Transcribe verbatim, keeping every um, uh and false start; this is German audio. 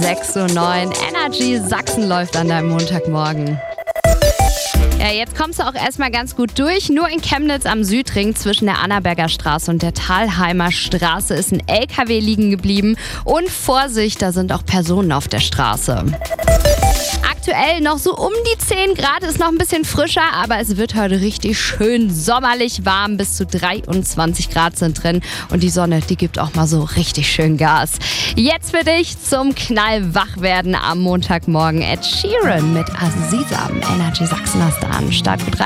sechs Uhr neun. Energy Sachsen läuft an deinem Montagmorgen. Ja, jetzt kommst du auch erstmal ganz gut durch. Nur in Chemnitz am Südring zwischen der Annaberger Straße und der Thalheimer Straße ist ein L K W liegen geblieben. Und Vorsicht, da sind auch Personen auf der Straße. Aktuell noch so um die zehn Grad, ist noch ein bisschen frischer, aber es wird heute richtig schön sommerlich warm. Bis zu dreiundzwanzig Grad sind drin und die Sonne, die gibt auch mal so richtig schön Gas. Jetzt für dich zum Knallwachwerden am Montagmorgen. Ed Sheeran mit Aziza. Energy Sachsen hast du an. Start gut rein.